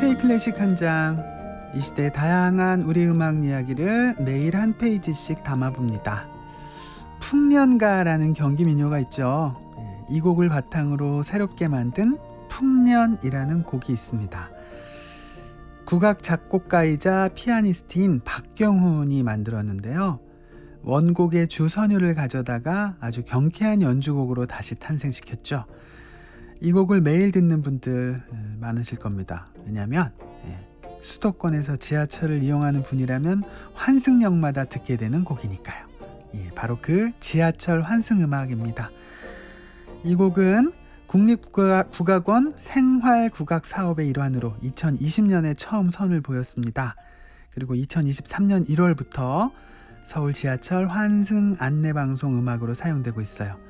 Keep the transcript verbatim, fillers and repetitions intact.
K클래식 한 장, 이 시대의 다양한 우리 음악 이야기를 매일 한 페이지씩 담아봅니다. 풍년가라는 경기 민요가 있죠. 이 곡을 바탕으로 새롭게 만든 풍년이라는 곡이 있습니다. 국악 작곡가이자 피아니스트인 박경훈이 만들었는데요. 원곡의 주선율을 가져다가 아주 경쾌한 연주곡으로 다시 탄생시켰죠. 이 곡을 매일 듣는 분들 많으실 겁니다. 왜냐하면 수도권에서 지하철을 이용하는 분이라면 환승역마다 듣게 되는 곡이니까요. 바로 그 지하철 환승음악입니다. 이 곡은 국립국악원 생활국악 사업의 일환으로 이천이십 년에 처음 선을 보였습니다. 그리고 이천이십삼 년 일월부터 서울 지하철 환승 안내방송 음악으로 사용되고 있어요.